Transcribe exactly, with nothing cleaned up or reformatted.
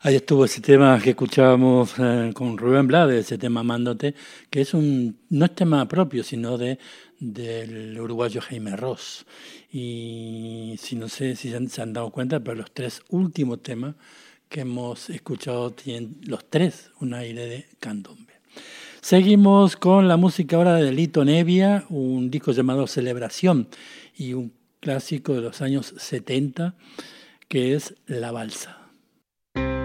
Ahí estuvo ese tema que escuchábamos eh, con Rubén Blades, ese tema Amándote, que es un no es tema propio, sino de del uruguayo Jaime Ross. Y si no sé si se han, se han dado cuenta, pero los tres últimos temas que hemos escuchado tienen los tres un aire de candombe. Seguimos con la música ahora de Lito Nevia, un disco llamado Celebración y un clásico de los años setenta que es La Balsa.